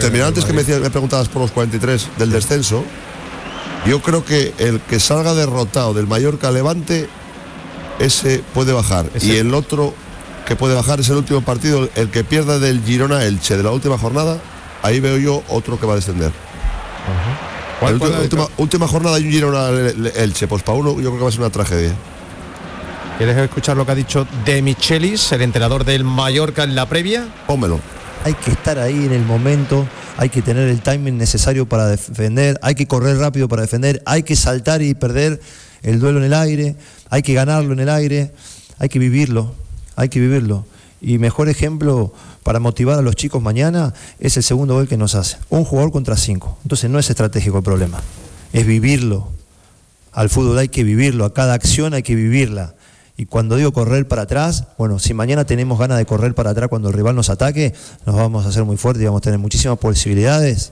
terminar antes que me preguntabas por los 43 del descenso, yo creo que el que salga derrotado del Mallorca Levante, ese puede bajar. Y el otro que puede bajar es el último partido, el que pierda del Girona Elche de la última jornada. Ahí veo yo otro que va a descender. Última jornada hay un Girona Elche, pues para uno yo creo que va a ser una tragedia. ¿Quieres escuchar lo que ha dicho De Michelis, el entrenador del Mallorca, en la previa? Pónmelo. Hay que estar ahí en el momento, hay que tener el timing necesario para defender, hay que correr rápido para defender, hay que saltar y perder el duelo en el aire, hay que ganarlo en el aire, hay que vivirlo. Y mejor ejemplo para motivar a los chicos mañana es el segundo gol que nos hace. Un jugador contra 5. Entonces no es estratégico el problema, es vivirlo. Al fútbol hay que vivirlo, a cada acción hay que vivirla. Y cuando digo correr para atrás, bueno, si mañana tenemos ganas de correr para atrás cuando el rival nos ataque, nos vamos a hacer muy fuertes y vamos a tener muchísimas posibilidades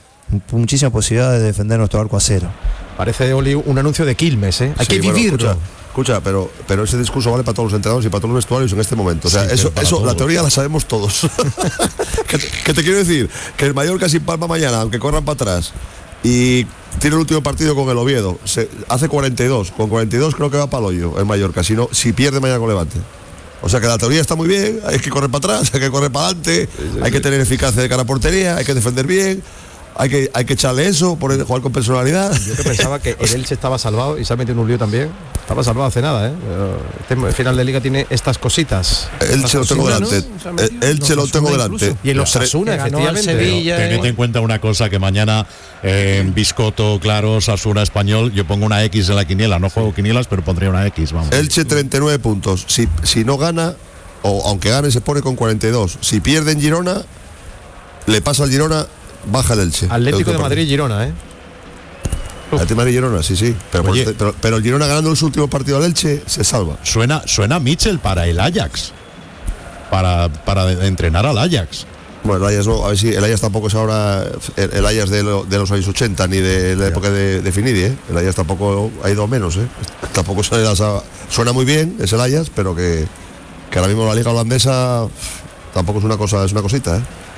de defender nuestro arco a cero. Parece, Oli, un anuncio de Quilmes, ¿eh? Hay que vivirlo. Escucha, pero ese discurso vale para todos los entrenadores y para todos los vestuarios en este momento. O sea, eso la teoría la sabemos todos. ¿Qué te quiero decir? Que el Mallorca sin Palma mañana, aunque corran para atrás, y tiene el último partido con el Oviedo, hace 42. Con 42 creo que va para el hoyo el Mallorca, si pierde mañana con Levante. O sea que la teoría está muy bien, hay que correr para atrás, hay que correr para adelante, hay que tener eficacia de cara a portería, hay que defender bien. Hay que echarle eso, jugar con personalidad. Yo que pensaba que el Elche estaba salvado y se ha metido en un lío también. Estaba salvado hace nada, ¿eh? El final de liga tiene estas cositas. Elche lo tengo delante. Elche lo tengo delante. Y en los Osasuna, efectivamente. Tened en cuenta una cosa, que mañana en Biscotto, claro, Osasuna, Español, yo pongo una X en la quiniela. No juego quinielas, pero pondría una X, vamos. Elche 39 puntos. Si no gana, o aunque gane, se pone con 42. Si pierde en Girona, le pasa al Girona, baja el Elche. Atlético de Madrid, Girona, Atlético de Madrid, Girona, sí. Pero el Girona ganando su último partido al Elche se salva. Suena Mitchell para el Ajax. Para entrenar al Ajax. Bueno, el Ajax no, a ver si el Ajax tampoco es ahora el Ajax de los años 80 ni de la época de Finidi, El Ajax tampoco ha ido menos, Tampoco suena muy bien, es el Ajax, pero que ahora mismo la liga holandesa tampoco es una cosita,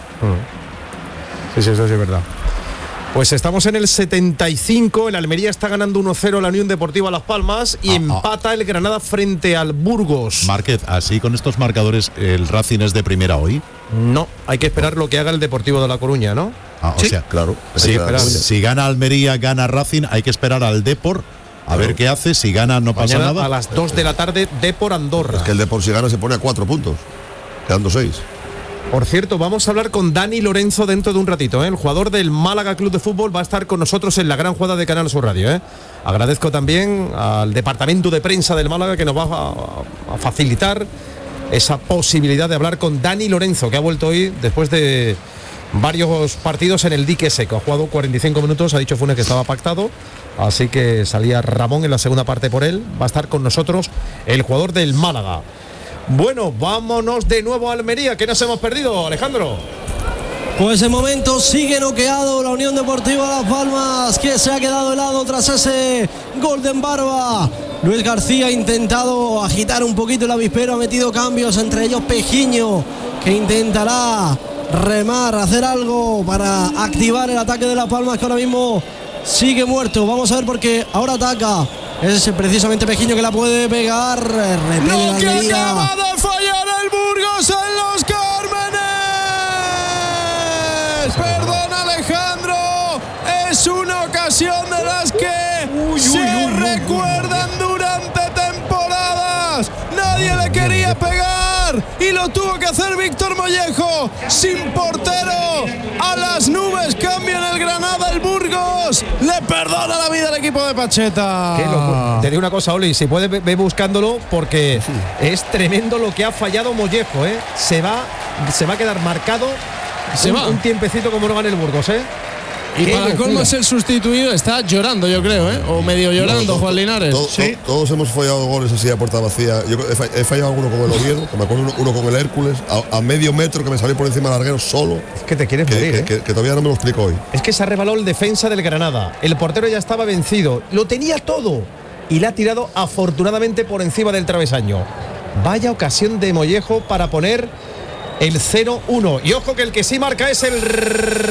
Sí, eso sí es verdad. Pues estamos en el 75, el Almería está ganando 1-0 la Unión Deportiva Las Palmas y empata el Granada frente al Burgos. Márquez, así con estos marcadores, ¿el Racing es de primera hoy? No, hay que esperar lo que haga el Deportivo de La Coruña, ¿no? ¿Sí? O sea, claro. Si gana Almería, gana Racing, hay que esperar al Depor a ver qué hace. Si gana, no pasa nada. A las 2 de la tarde, Depor Andorra. Es que el Depor, si gana, se pone a 4 puntos, quedando 6. Por cierto, vamos a hablar con Dani Lorenzo dentro de un ratito, El jugador del Málaga Club de Fútbol va a estar con nosotros en la gran jugada de Canal Sur Radio, Agradezco también al departamento de prensa del Málaga que nos va a facilitar esa posibilidad de hablar con Dani Lorenzo, que ha vuelto hoy después de varios partidos en el dique seco. Ha jugado 45 minutos, ha dicho Funes que estaba pactado, así que salía Ramón en la segunda parte por él. Va a estar con nosotros el jugador del Málaga. Bueno, vámonos de nuevo a Almería, que nos hemos perdido, Alejandro. Pues de momento sigue noqueado la Unión Deportiva Las Palmas, que se ha quedado helado tras ese gol de Barba. Luis García ha intentado agitar un poquito el avispero, ha metido cambios, entre ellos Pejiño, que intentará remar, hacer algo para activar el ataque de Las Palmas, que ahora mismo sigue muerto. Vamos a ver, porque ahora ataca. Es precisamente Pejiño que la puede pegar. Lo que acaba de fallar el Burgos en los Cármenes. Perdón, Alejandro. Es una ocasión de las que se recuerdan durante temporadas. Nadie le quería pegar y lo tuvo que hacer Víctor Mollejo. Sin portero, a las nubes, cambian el Granada, el Burgos. Le perdona la vida al equipo de Pacheta. Qué loco. Te digo una cosa, Oli, si puedes ve buscándolo, porque es tremendo lo que ha fallado Mollejo, Se va a quedar marcado un tiempecito como no gane el Burgos, Y para colmo es el sustituido, está llorando, yo creo, o medio llorando, Juan Linares. Todos hemos fallado goles así a puerta vacía. Yo he fallado alguno con el Oviedo, que me acuerdo uno con el Hércules, a medio metro, que me salió por encima del larguero solo. Es que te quieres morir, que todavía no me lo explico hoy. Es que se ha rebalado el defensa del Granada. El portero ya estaba vencido, lo tenía todo y le ha tirado afortunadamente por encima del travesaño. Vaya ocasión de Mollejo para poner el 0-1. Y ojo que el que sí marca es el